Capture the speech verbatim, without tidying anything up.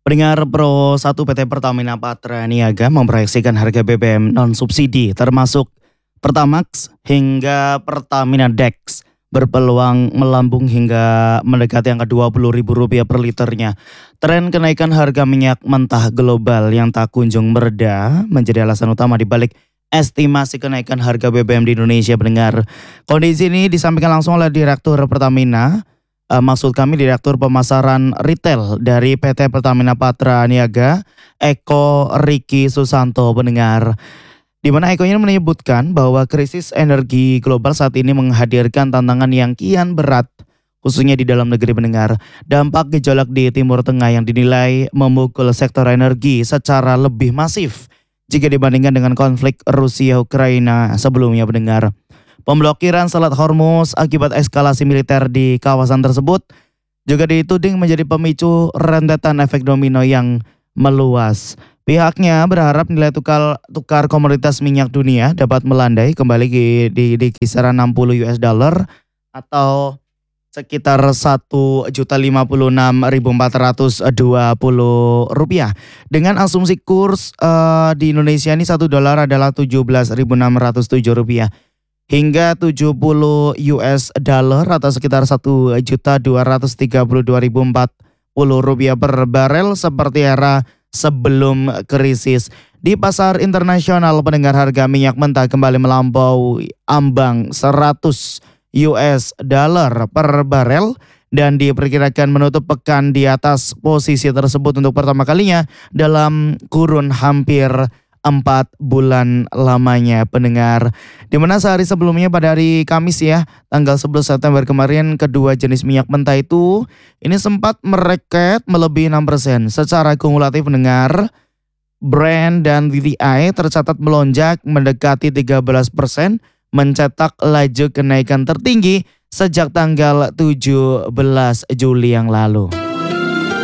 Pendengar Pro satu P T Pertamina Patra Niaga memproyeksikan harga B B M non-subsidi termasuk Pertamax hingga Pertamina Dex berpeluang melambung hingga mendekati angka dua puluh ribu rupiah per liternya. Tren kenaikan harga minyak mentah global yang tak kunjung mereda menjadi alasan utama di balik estimasi kenaikan harga B B M di Indonesia. Pendengar, kondisi ini disampaikan langsung oleh Direktur Pertamina. Uh, maksud kami Direktur Pemasaran Retail dari P T Pertamina Patra Niaga, Eko Riki Susanto. Pendengar, di mana Eko ini menyebutkan bahwa krisis energi global saat ini menghadirkan tantangan yang kian berat, khususnya di dalam negeri. Pendengar, dampak gejolak di Timur Tengah yang dinilai memukul sektor energi secara lebih masif jika dibandingkan dengan konflik Rusia-Ukraina sebelumnya. Pendengar, pemblokiran Selat Hormuz akibat eskalasi militer di kawasan tersebut juga dituding menjadi pemicu rentetan efek domino yang meluas. Pihaknya berharap nilai tukar, tukar komoditas minyak dunia dapat melandai kembali di, di, di kisaran enam puluh US dollar atau sekitar satu juta lima puluh enam ribu empat ratus dua puluh rupiah. Dengan asumsi kurs uh, di Indonesia ini satu dolar adalah tujuh belas ribu enam ratus tujuh rupiah. Hingga tujuh puluh US dollar atau sekitar satu juta dua ratus tiga puluh dua ribu empat puluh rupiah per barel seperti era sebelum krisis. Di pasar internasional, pendengar, harga minyak mentah kembali melampaui ambang seratus US dollar per barel dan diperkirakan menutup pekan di atas posisi tersebut untuk pertama kalinya dalam kurun hampir empat bulan lamanya. Pendengar, di mana sehari sebelumnya pada hari Kamis ya, tanggal sebelas September kemarin, kedua jenis minyak mentah itu ini sempat mereket melebihi enam persen. Secara kumulatif, pendengar, Brent dan W T I tercatat melonjak mendekati tiga belas persen, mencetak laju kenaikan tertinggi sejak tanggal tujuh belas Juli yang lalu.